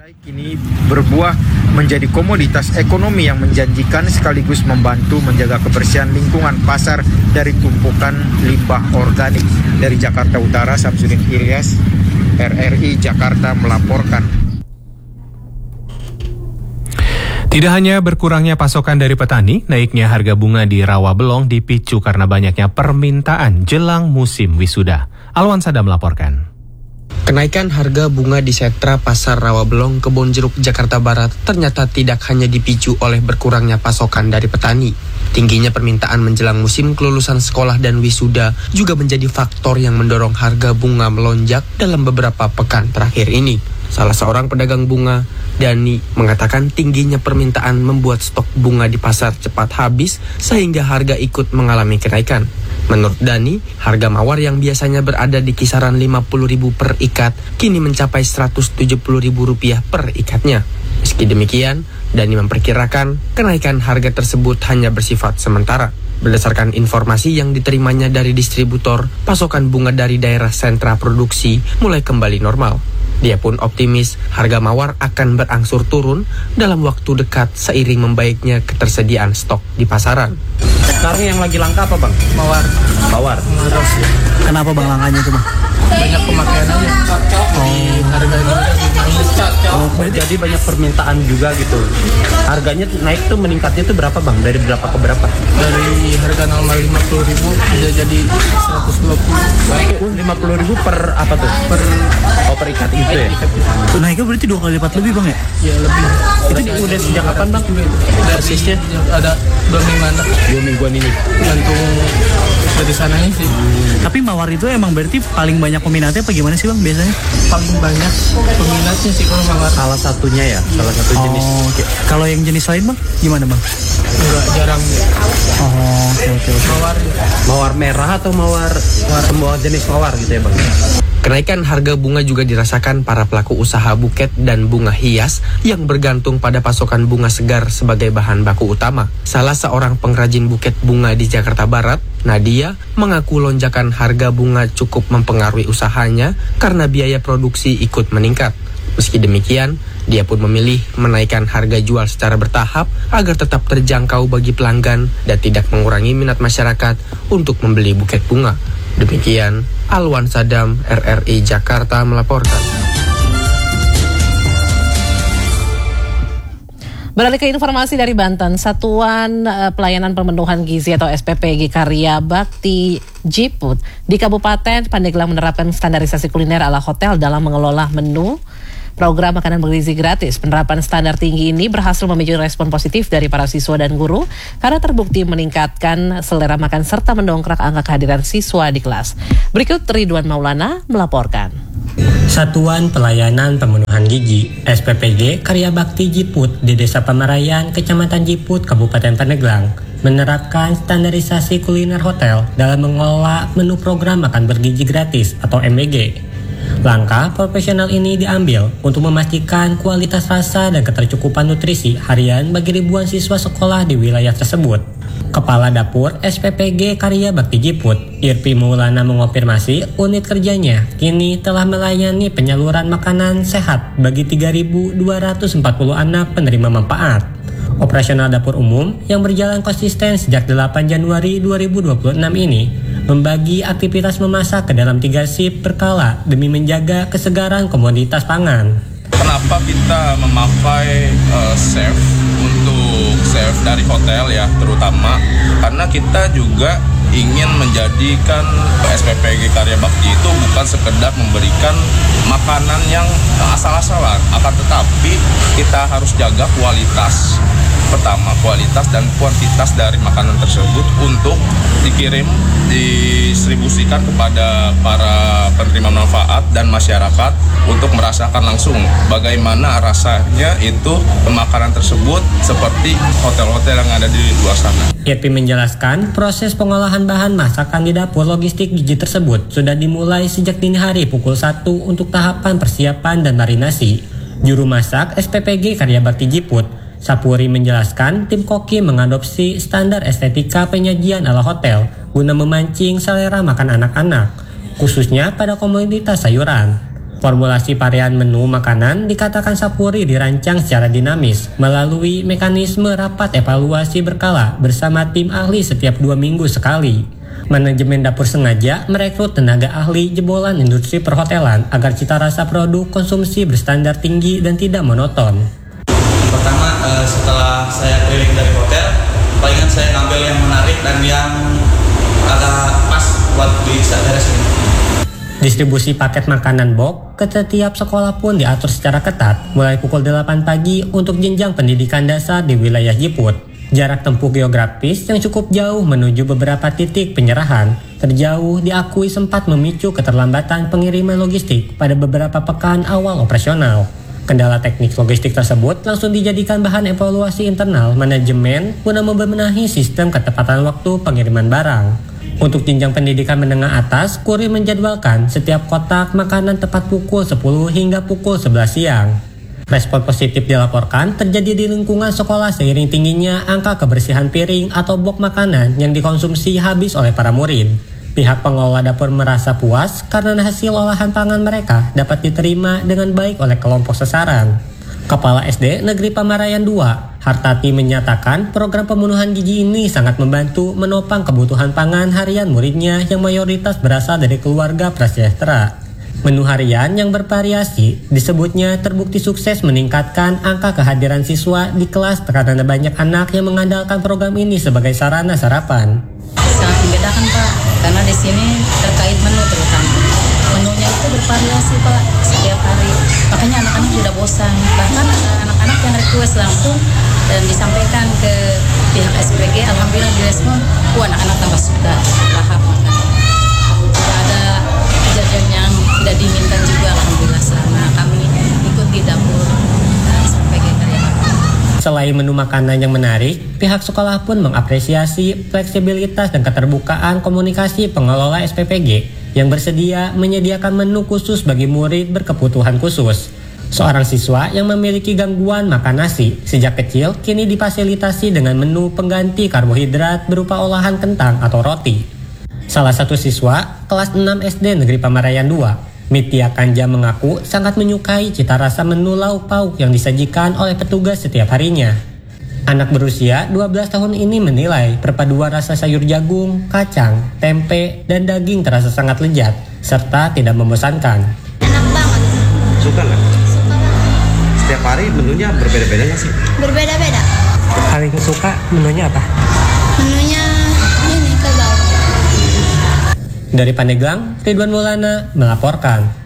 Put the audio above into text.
Kini berbuah menjadi komoditas ekonomi yang menjanjikan sekaligus membantu menjaga kebersihan lingkungan pasar dari tumpukan limbah organik. Dari Jakarta Utara, Samsudin Ilyas, RRI Jakarta melaporkan. Tidak hanya berkurangnya pasokan dari petani, naiknya harga bunga di Rawabelong dipicu karena banyaknya permintaan jelang musim wisuda. Alwan Sada melaporkan. Kenaikan harga bunga di sentra pasar Rawabelong, Kebonjeruk, Jakarta Barat ternyata tidak hanya dipicu oleh berkurangnya pasokan dari petani. Tingginya permintaan menjelang musim kelulusan sekolah dan wisuda juga menjadi faktor yang mendorong harga bunga melonjak dalam beberapa pekan terakhir ini. Salah seorang pedagang bunga, Dani, mengatakan tingginya permintaan membuat stok bunga di pasar cepat habis sehingga harga ikut mengalami kenaikan. Menurut Dani, harga mawar yang biasanya berada di kisaran Rp50.000 per ikat kini mencapai Rp170.000 per ikatnya. Meski demikian, Dani memperkirakan kenaikan harga tersebut hanya bersifat sementara. Berdasarkan informasi yang diterimanya dari distributor, pasokan bunga dari daerah sentra produksi mulai kembali normal. Dia pun optimis harga mawar akan berangsur turun dalam waktu dekat seiring membaiknya ketersediaan stok di pasaran. Sekarang yang lagi langka apa bang? Mawar. Ros ya. Kenapa bang langkanya itu bang? Banyak pemakaian aja. Harganya jadi banyak permintaan juga gitu. Harganya naik tuh meningkatnya tuh berapa bang? Dari berapa ke berapa? Dari harga normal Rp50.000 bisa jadi Rp120. Rp50.000 per apa tuh? Per ikat itu ya? Naiknya berarti 2 kali lipat lebih bang ya? Iya lebih. Itu udah sejak kapan bang? Persisnya ada 2 mingguan. 2 mingguan ini. Gantung dari sananya sih. Tapi mawar itu emang berarti paling banyak peminatnya apa gimana sih bang biasanya? Paling banyak peminatnya sih kalau mawar. Salah satunya ya, salah satu jenis. Okay. Kalau yang jenis lain bang, gimana bang? Enggak, jarang. Oke. Mawar merah atau mawar semua jenis mawar gitu ya bang? Kenaikan harga bunga juga dirasakan para pelaku usaha buket dan bunga hias yang bergantung pada pasokan bunga segar sebagai bahan baku utama. Salah seorang pengrajin buket bunga di Jakarta Barat, Nadia, mengaku lonjakan harga bunga cukup mempengaruhi usahanya karena biaya produksi ikut meningkat. Meski demikian, dia pun memilih menaikkan harga jual secara bertahap agar tetap terjangkau bagi pelanggan dan tidak mengurangi minat masyarakat untuk membeli buket bunga. Demikian, Alwan Sadam, RRI Jakarta melaporkan. Beralih ke informasi dari Banten, Satuan Pelayanan Pemenuhan Gizi atau SPPG Karya Bakti Jiput di Kabupaten Pandeglang menerapkan standarisasi kuliner ala hotel dalam mengelola menu program makanan bergizi gratis. Penerapan standar tinggi ini berhasil memicu respon positif dari para siswa dan guru karena terbukti meningkatkan selera makan serta mendongkrak angka kehadiran siswa di kelas. Berikut Ridwan Maulana melaporkan. Satuan Pelayanan Pemenuhan Gizi SPPG Karya Bakti Jiput di Desa Pamarayan, Kecamatan Jiput, Kabupaten Pandeglang menerapkan standarisasi kuliner hotel dalam mengelola menu program makan bergizi gratis atau MBG. Langkah profesional ini diambil untuk memastikan kualitas rasa dan ketercukupan nutrisi harian bagi ribuan siswa sekolah di wilayah tersebut. Kepala Dapur SPPG Karya Bakti Jiput, Irpi Maulana mengonfirmasi unit kerjanya kini telah melayani penyaluran makanan sehat bagi 3.240 anak penerima manfaat. Operasional dapur umum yang berjalan konsisten sejak 8 Januari 2026 ini membagi aktivitas memasak ke dalam 3 shift berkala demi menjaga kesegaran komoditas pangan. Kenapa kita memakai chef untuk chef dari hotel ya, terutama karena kita juga ingin menjadikan SPPG Karya Bakti itu bukan sekedar memberikan makanan yang asal-asalan, akan tetapi kita harus jaga kualitas. Pertama, kualitas dan kuantitas dari makanan tersebut untuk dikirim, didistribusikan kepada para penerima manfaat dan masyarakat untuk merasakan langsung bagaimana rasanya itu makanan tersebut seperti hotel-hotel yang ada di luar sana. Irpi menjelaskan proses pengolahan bahan masakan di dapur logistik gizi tersebut sudah dimulai sejak dini hari pukul 1 untuk tahapan persiapan dan marinasi. Juru masak SPPG Karya Bakti Jiput, Sapuri menjelaskan tim koki mengadopsi standar estetika penyajian ala hotel guna memancing selera makan anak-anak, khususnya pada komoditas sayuran. Formulasi varian menu makanan dikatakan Sapuri dirancang secara dinamis melalui mekanisme rapat evaluasi berkala bersama tim ahli setiap 2 minggu sekali. Manajemen dapur sengaja merekrut tenaga ahli jebolan industri perhotelan agar cita rasa produk konsumsi berstandar tinggi dan tidak monoton. Pertama, setelah saya keliling dari hotel, palingan saya ngambil yang menarik dan yang agak pas buat di daerah sini. Distribusi paket makanan box ke setiap sekolah pun diatur secara ketat mulai pukul 8 pagi untuk jenjang pendidikan dasar di wilayah Jiput. Jarak tempuh geografis yang cukup jauh menuju beberapa titik penyerahan terjauh diakui sempat memicu keterlambatan pengiriman logistik pada beberapa pekan awal operasional. Kendala teknik logistik tersebut langsung dijadikan bahan evaluasi internal manajemen guna membenahi sistem ketepatan waktu pengiriman barang. Untuk jenjang pendidikan menengah atas, kurir menjadwalkan setiap kotak makanan tepat pukul 10 hingga pukul 11 siang. Respon positif dilaporkan terjadi di lingkungan sekolah seiring tingginya angka kebersihan piring atau box makanan yang dikonsumsi habis oleh para murid. Pihak pengelola dapur merasa puas karena hasil olahan pangan mereka dapat diterima dengan baik oleh kelompok sasaran. Kepala SD Negeri Pamarayan 2, Hartati menyatakan program pembunuhan gizi ini sangat membantu menopang kebutuhan pangan harian muridnya yang mayoritas berasal dari keluarga prasejahtera. Menu harian yang bervariasi disebutnya terbukti sukses meningkatkan angka kehadiran siswa di kelas karena banyak anak yang mengandalkan program ini sebagai sarana sarapan. Sangat membedakan Pak, karena di sini terkait menu terutama. Menunya itu bervariasi Pak, setiap hari. Makanya anak-anak sudah bosan. Bahkan ada anak-anak yang request langsung dan disampaikan ke pihak SPG. Alhamdulillah direspon, anak-anak tambah suka lahap makan. Tidak ada kejadian yang tidak diinginkan juga, alhamdulillah selama kami ikut di dapur SPG Karya Bakti. Selain menu makanan yang menarik, pihak sekolah pun mengapresiasi fleksibilitas dan keterbukaan komunikasi pengelola SPPG yang bersedia menyediakan menu khusus bagi murid berkebutuhan khusus. Seorang siswa yang memiliki gangguan makan nasi sejak kecil kini difasilitasi dengan menu pengganti karbohidrat berupa olahan kentang atau roti. Salah satu siswa kelas 6 SD Negeri Pamarayan 2, Mitia Kanja mengaku sangat menyukai cita rasa menu lauk pauk yang disajikan oleh petugas setiap harinya. Anak berusia 12 tahun ini menilai perpaduan rasa sayur jagung, kacang, tempe, dan daging terasa sangat lezat, serta tidak membosankan. Enak banget. Suka nggak? Suka banget. Setiap hari menunya berbeda-beda nggak sih? Berbeda-beda. Paling suka menunya apa? Menunya ini kebab. Dari Pandeglang, Ridwan Maulana melaporkan.